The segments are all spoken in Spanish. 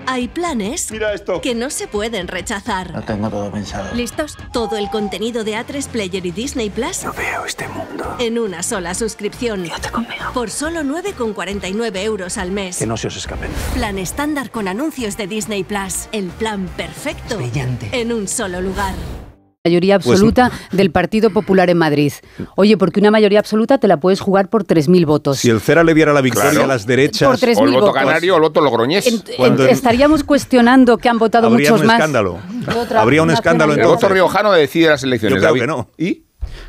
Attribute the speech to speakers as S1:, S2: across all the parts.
S1: Hay planes
S2: Mira esto.
S1: que no se pueden rechazar.
S3: Lo tengo todo pensado.
S1: ¿Listos? Todo el contenido de A3 Player y Disney Plus
S3: No veo este mundo.
S1: en una sola suscripción.
S3: Quédate conmigo.
S1: Por solo 9,49 euros al mes.
S3: Que no se os escapen.
S1: Plan estándar con anuncios de Disney Plus. El plan perfecto.
S3: Brillante.
S1: En un solo lugar.
S4: Mayoría absoluta del Partido Popular en Madrid. Oye, porque una mayoría absoluta te la puedes jugar por 3.000 votos.
S5: Si el CERA le diera la victoria a las derechas...
S4: Por 3.000
S6: O el voto
S4: votos.
S6: canario o el voto logroñés.
S4: Estaríamos cuestionando que han votado
S5: habría
S4: muchos
S5: un
S4: más.
S5: escándalo.
S4: de otra
S5: Habría un escándalo
S6: El
S4: nacionalidad.
S6: voto riojano decide las elecciones.
S5: Yo creo
S6: David.
S5: que no. ¿Y?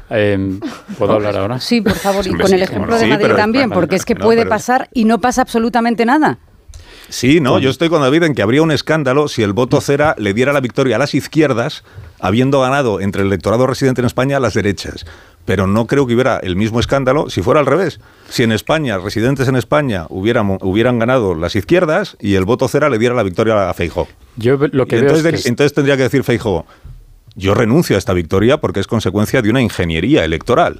S7: ¿Puedo hablar ahora?
S4: Sí, por favor, y
S6: Hombre,
S4: con
S6: sí,
S4: el ejemplo
S6: cómo no.
S4: de
S5: Sí,
S4: Madrid
S5: pero-
S4: también,
S5: vale,
S4: porque es que
S5: no,
S4: puede
S5: pero-
S4: pasar y no pasa absolutamente nada.
S5: Sí, no, yo estoy con David en que habría un escándalo si el voto CERA le diera la victoria a las izquierdas, habiendo ganado entre el electorado residente en España a las derechas. Pero no creo que hubiera el mismo escándalo si fuera al revés. Si en España, residentes en España, hubieran ganado las izquierdas y el voto CERA le diera la victoria a Feijóo.
S7: Yo lo que
S5: Y
S7: veo
S5: entonces,
S7: es que...
S5: entonces tendría que decir Feijóo, yo renuncio a esta victoria porque es consecuencia de una ingeniería electoral.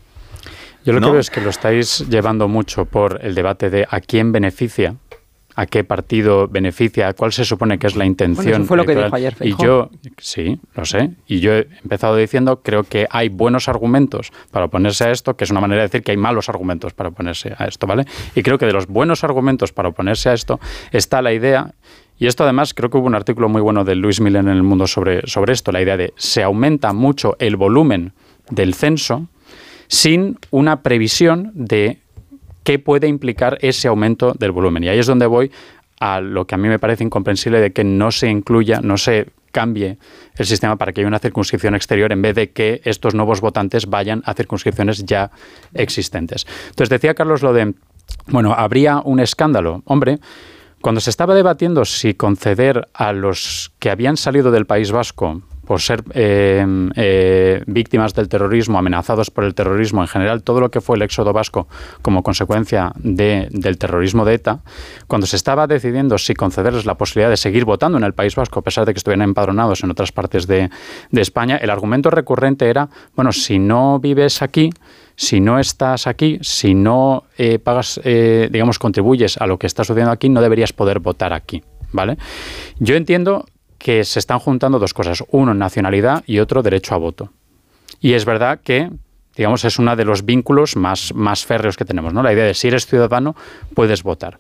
S7: Yo lo
S5: ¿no?
S7: que veo es que lo estáis llevando mucho por el debate de a quién beneficia, a qué partido beneficia, cuál se supone que es la intención.
S8: Bueno, eso fue lo que
S7: electoral.
S8: dijo ayer
S7: Y
S8: Feijóo.
S7: sí, lo sé. Y yo he empezado diciendo, creo que hay buenos argumentos para oponerse a esto, que es una manera de decir que hay malos argumentos para oponerse a esto, ¿vale? Y creo que de los buenos argumentos para oponerse a esto está la idea. Y esto además, creo que hubo un artículo muy bueno de Luis Miller en El Mundo sobre esto, la idea de se aumenta mucho el volumen del censo sin una previsión de qué puede implicar ese aumento del volumen. Y ahí es donde voy a lo que a mí me parece incomprensible de que no se incluya, no se cambie el sistema para que haya una circunscripción exterior en vez de que estos nuevos votantes vayan a circunscripciones ya existentes. Entonces decía Carlos lo de, bueno, habría un escándalo. Hombre, cuando se estaba debatiendo si conceder a los que habían salido del País Vasco por ser víctimas del terrorismo, amenazados por el terrorismo, en general todo lo que fue el éxodo vasco como consecuencia del terrorismo de ETA, cuando se estaba decidiendo si concederles la posibilidad de seguir votando en el País Vasco, a pesar de que estuvieran empadronados en otras partes de España, el argumento recurrente era, bueno, si no vives aquí, si no estás aquí, si no pagas, digamos, contribuyes a lo que está sucediendo aquí, no deberías poder votar aquí, ¿vale? Yo entiendo que se están juntando dos cosas, uno nacionalidad y otro derecho a voto. Y es verdad que, digamos, es uno de los vínculos más férreos que tenemos, ¿no? La idea de si eres ciudadano, puedes votar.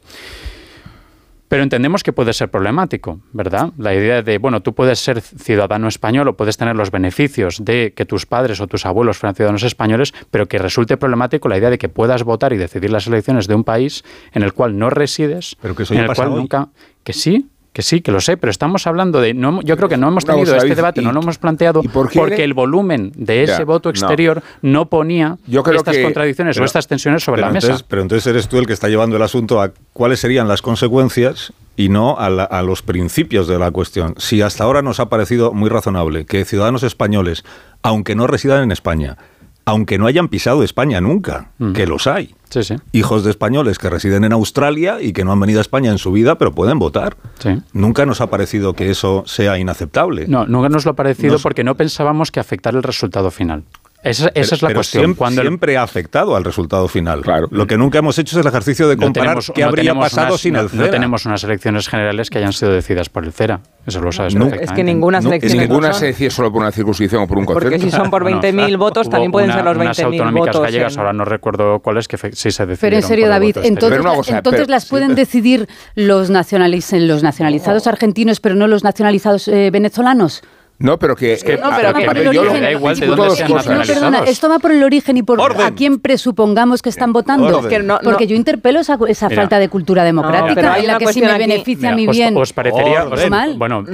S7: Pero entendemos que puede ser problemático, ¿verdad? La idea de, bueno, tú puedes ser ciudadano español o puedes tener los beneficios de que tus padres o tus abuelos fueran ciudadanos españoles, pero que resulte problemático la idea de que puedas votar y decidir las elecciones de un país en el cual no resides,
S5: Pero que eso
S7: en
S5: ya
S7: el
S5: pasa
S7: cual
S5: hoy.
S7: nunca... Que sí, que lo sé, pero estamos hablando de... No, yo creo que no hemos
S6: Una
S7: tenido
S6: cosa,
S7: este
S6: David,
S7: debate, no lo hemos planteado
S6: ¿y por qué
S7: porque el volumen de ese
S6: Ya,
S7: voto exterior no ponía
S6: Yo creo
S7: estas
S6: que-
S7: contradicciones o estas tensiones sobre la mesa.
S5: Pero entonces eres tú el que está llevando el asunto a cuáles serían las consecuencias y no a los principios de la cuestión. Si hasta ahora nos ha parecido muy razonable que ciudadanos españoles, aunque no residan en España, aunque no hayan pisado España nunca, que los hay,
S7: Sí, sí.
S5: hijos de españoles que residen en Australia y que no han venido a España en su vida, pero pueden votar.
S7: Sí.
S5: Nunca nos ha parecido que eso sea inaceptable.
S7: No, nunca nos lo ha parecido
S5: Nos-
S7: porque no pensábamos que afectara el resultado final. Esa es la
S5: Pero
S7: cuestión.
S5: Siempre ha afectado al resultado final.
S6: Claro.
S5: Lo que nunca hemos hecho es el ejercicio de comparar qué habría pasado sin el CERA.
S7: No tenemos unas elecciones generales que hayan sido decididas por el CERA. Eso lo sabes
S5: No,
S7: perfectamente.
S8: Es que ninguna
S5: No,
S8: selección
S6: Y
S8: es
S6: ninguna
S8: cosa,
S6: se decide solo por una circunscripción o por un concepto.
S8: porque si son por
S7: Bueno,
S8: 20.000 votos,
S7: hubo
S8: también pueden ser los
S7: unas
S8: 20.000
S7: autonómicas
S8: votos.
S7: gallegas, ahora no recuerdo cuáles, que sí se decidieron.
S4: Pero en serio,
S7: por el
S4: David,
S7: voto exterior.
S4: entonces,
S6: Pero una cosa,
S4: entonces las pueden decidir los nacionalizados argentinos, pero no los nacionalizados venezolanos.
S6: No, pero que...
S8: No, pero que
S4: por el
S6: yo
S4: origen.
S7: da igual de
S6: discuto
S7: dónde
S6: dos
S7: sean
S6: cosas.
S4: No,
S7: nacionalizados.
S4: perdona, esto va por el origen y por
S5: Orden.
S4: a quién presupongamos que están votando.
S5: Orden. Es que
S8: no-
S4: Porque yo interpelo esa
S7: Mira.
S4: falta de cultura democrática
S8: pero hay
S4: en la
S8: una
S4: que si me
S8: cuestión aquí.
S4: beneficia
S7: Mira,
S4: mi
S7: ¿os-
S4: bien.
S7: ¿Os parecería
S5: Orden.
S4: mal?
S7: Bueno,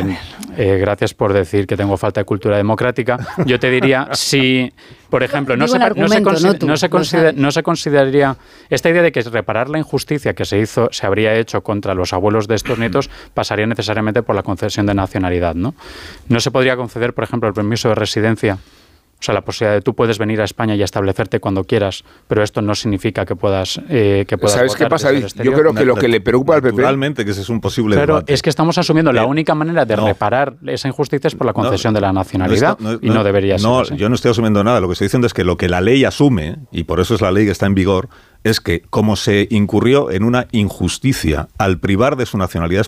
S7: gracias por decir que tengo falta de cultura democrática. Yo te diría, si, por ejemplo,
S4: Digo el argumento, no tú, lo sabes.
S7: no se consideraría esta idea de que reparar la injusticia que se habría hecho contra los abuelos de estos nietos pasaría necesariamente por la concesión de nacionalidad, ¿no? No se podría conceder, por ejemplo, el permiso de residencia. O sea, la posibilidad de tú puedes venir a España y establecerte cuando quieras, pero esto no significa que puedas
S6: ¿Sabes qué
S7: votar
S6: pasa,
S7: desde el
S6: David? Yo
S7: exterior.
S6: creo que lo que le preocupa al PP...
S5: Naturalmente que ese es un posible
S7: Claro,
S5: debate.
S7: es que estamos asumiendo la
S5: Pero-
S7: única manera de
S5: no.
S7: reparar esa injusticia es por la concesión de la nacionalidad
S5: No,
S7: y no debería ser
S5: No,
S7: así.
S5: yo no estoy asumiendo nada. Lo que estoy diciendo es que lo que la ley asume, y por eso es la ley que está en vigor, es que como se incurrió en una injusticia al privar de su nacionalidad